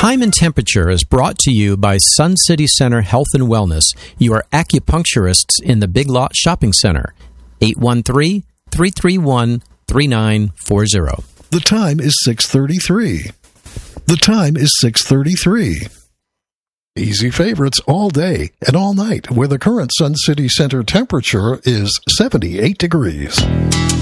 Time and Temperature is brought to you by Sun City Center Health and Wellness, your acupuncturists in the Big Lot Shopping Center. 813-331-3940. The time is 6:33. The time is 6:33. Easy favorites all day and all night, where the current Sun City Center temperature is 78 degrees.